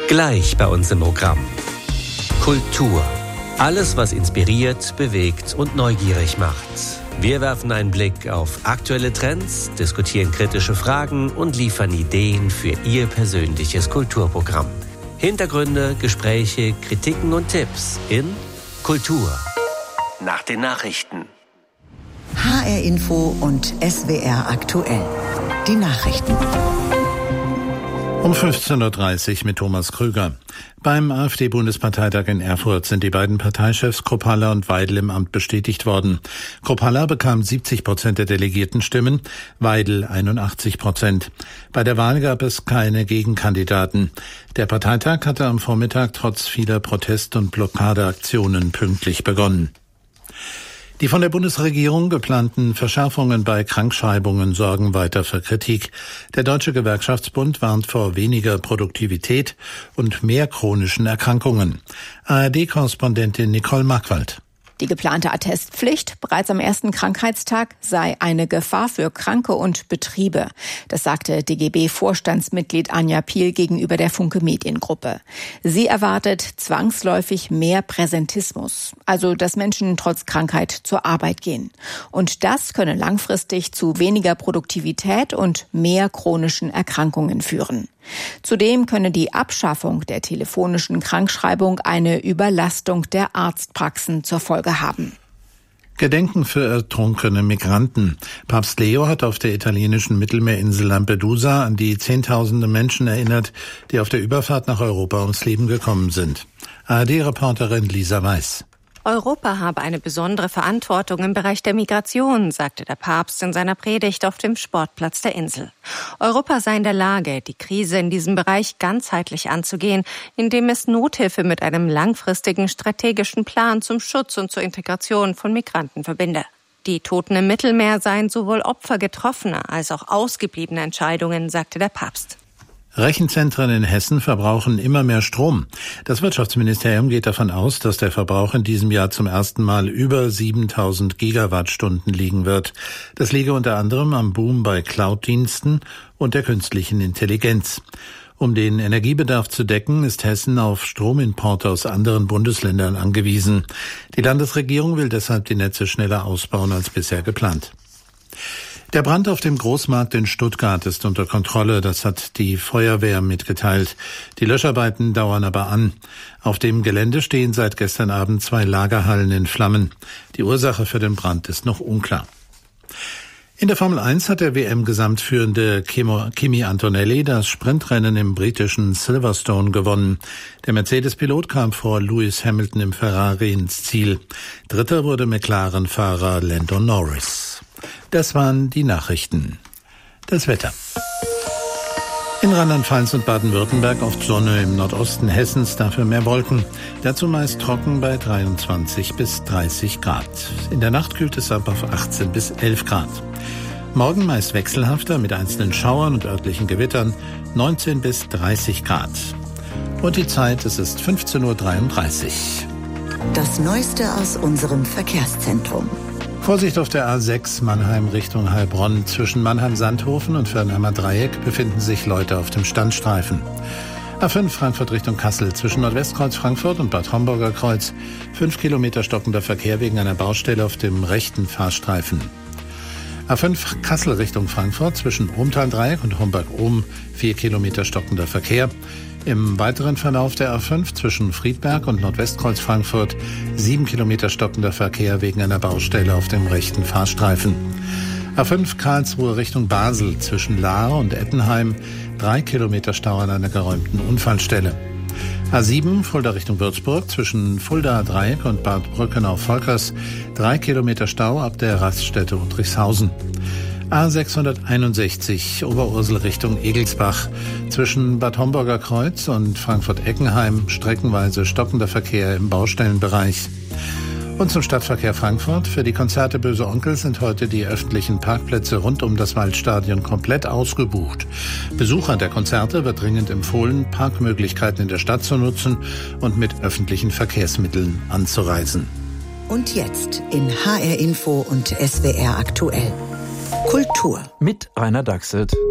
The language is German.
Gleich bei uns im Programm. Kultur. Alles, was inspiriert, bewegt und neugierig macht. Wir werfen einen Blick auf aktuelle Trends, diskutieren kritische Fragen und liefern Ideen für Ihr persönliches Kulturprogramm. Hintergründe, Gespräche, Kritiken und Tipps in Kultur. Nach den Nachrichten. HR Info und SWR aktuell. Die Nachrichten. Um 15.30 Uhr mit Thomas Krüger. Beim AfD-Bundesparteitag in Erfurt sind die beiden Parteichefs Kropalla und Weidel im Amt bestätigt worden. Kropalla bekam 70% der Delegiertenstimmen, Weidel 81%. Bei der Wahl gab es keine Gegenkandidaten. Der Parteitag hatte am Vormittag trotz vieler Protest- und Blockadeaktionen pünktlich begonnen. Die von der Bundesregierung geplanten Verschärfungen bei Krankschreibungen sorgen weiter für Kritik. Der Deutsche Gewerkschaftsbund warnt vor weniger Produktivität und mehr chronischen Erkrankungen. ARD-Korrespondentin Nicole Markwald. Die geplante Attestpflicht bereits am ersten Krankheitstag sei eine Gefahr für Kranke und Betriebe. Das sagte DGB-Vorstandsmitglied Anja Piel gegenüber der Funke Mediengruppe. Sie erwartet zwangsläufig mehr Präsentismus, also dass Menschen trotz Krankheit zur Arbeit gehen. Und das könne langfristig zu weniger Produktivität und mehr chronischen Erkrankungen führen. Zudem könne die Abschaffung der telefonischen Krankschreibung eine Überlastung der Arztpraxen zur Folge haben. Gedenken für ertrunkene Migranten. Papst Leo hat auf der italienischen Mittelmeerinsel Lampedusa an die Zehntausende Menschen erinnert, die auf der Überfahrt nach Europa ums Leben gekommen sind. ARD-Reporterin Lisa Weiß. Europa habe eine besondere Verantwortung im Bereich der Migration, sagte der Papst in seiner Predigt auf dem Sportplatz der Insel. Europa sei in der Lage, die Krise in diesem Bereich ganzheitlich anzugehen, indem es Nothilfe mit einem langfristigen strategischen Plan zum Schutz und zur Integration von Migranten verbinde. Die Toten im Mittelmeer seien sowohl Opfer getroffener als auch ausgebliebener Entscheidungen, sagte der Papst. Rechenzentren in Hessen verbrauchen immer mehr Strom. Das Wirtschaftsministerium geht davon aus, dass der Verbrauch in diesem Jahr zum ersten Mal über 7000 Gigawattstunden liegen wird. Das liege unter anderem am Boom bei Cloud-Diensten und der künstlichen Intelligenz. Um den Energiebedarf zu decken, ist Hessen auf Stromimport aus anderen Bundesländern angewiesen. Die Landesregierung will deshalb die Netze schneller ausbauen als bisher geplant. Der Brand auf dem Großmarkt in Stuttgart ist unter Kontrolle, das hat die Feuerwehr mitgeteilt. Die Löscharbeiten dauern aber an. Auf dem Gelände stehen seit gestern Abend 2 Lagerhallen in Flammen. Die Ursache für den Brand ist noch unklar. In der Formel 1 hat der WM-Gesamtführende Kimi Antonelli das Sprintrennen im britischen Silverstone gewonnen. Der Mercedes-Pilot kam vor Lewis Hamilton im Ferrari ins Ziel. Dritter wurde McLaren-Fahrer Lando Norris. Das waren die Nachrichten. Das Wetter. In Rheinland-Pfalz und Baden-Württemberg oft Sonne, im Nordosten Hessens dafür mehr Wolken. Dazu meist trocken bei 23 bis 30 Grad. In der Nacht kühlt es ab auf 18 bis 11 Grad. Morgen meist wechselhafter mit einzelnen Schauern und örtlichen Gewittern, 19 bis 30 Grad. Und die Zeit, es ist 15.33 Uhr. Das Neueste aus unserem Verkehrszentrum. Vorsicht auf der A6 Mannheim Richtung Heilbronn. Zwischen Mannheim-Sandhofen und Fernheimer Dreieck befinden sich Leute auf dem Standstreifen. A5 Frankfurt Richtung Kassel. Zwischen Nordwestkreuz Frankfurt und Bad Homburger Kreuz 5 Kilometer stockender Verkehr wegen einer Baustelle auf dem rechten Fahrstreifen. A5 Kassel Richtung Frankfurt. Zwischen Ohmtal-Dreieck und Homburg-Ohm 4 Kilometer stockender Verkehr. Im weiteren Verlauf der A5 zwischen Friedberg und Nordwestkreuz Frankfurt 7 Kilometer stockender Verkehr wegen einer Baustelle auf dem rechten Fahrstreifen. A5 Karlsruhe Richtung Basel zwischen Lahr und Ettenheim 3 Kilometer Stau an einer geräumten Unfallstelle. A7 Fulda Richtung Würzburg zwischen Fulda Dreieck und Bad Brückenau-Volkers 3 Kilometer Stau ab der Raststätte Udrichshausen. A661 Oberursel Richtung Egelsbach zwischen Bad Homburger Kreuz und Frankfurt-Eckenheim streckenweise stockender Verkehr im Baustellenbereich. Und zum Stadtverkehr Frankfurt. Für die Konzerte Böse Onkel sind heute die öffentlichen Parkplätze rund um das Waldstadion komplett ausgebucht. Besucher der Konzerte wird dringend empfohlen, Parkmöglichkeiten in der Stadt zu nutzen und mit öffentlichen Verkehrsmitteln anzureisen. Und jetzt in HR Info und SWR aktuell. Kultur. Mit Rainer Dachselt.